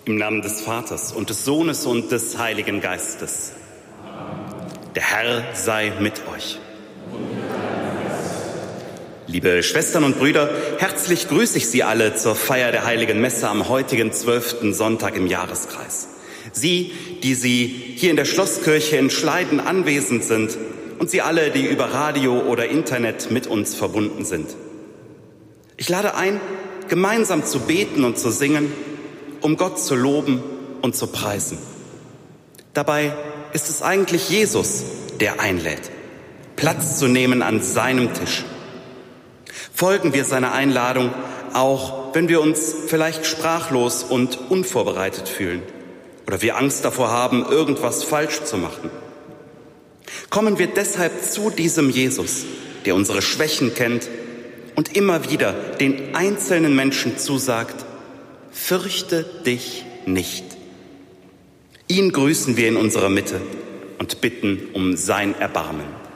Im Namen des Vaters und des Sohnes und des Heiligen Geistes. Der Herr sei mit euch. Liebe Schwestern und Brüder, herzlich grüße ich Sie alle zur Feier der Heiligen Messe am heutigen 12. Sonntag im Jahreskreis. Sie, die hier in der Schlosskirche in Schleiden anwesend sind und Sie alle, die über Radio oder Internet mit uns verbunden sind. Ich lade ein, gemeinsam zu beten und zu singen, um Gott zu loben und zu preisen. Dabei ist es eigentlich Jesus, der einlädt, Platz zu nehmen an seinem Tisch. Folgen wir seiner Einladung, auch wenn wir uns vielleicht sprachlos und unvorbereitet fühlen oder wir Angst davor haben, irgendwas falsch zu machen. Kommen wir deshalb zu diesem Jesus, der unsere Schwächen kennt und immer wieder den einzelnen Menschen zusagt: Fürchte dich nicht. Ihn grüßen wir in unserer Mitte und bitten um sein Erbarmen.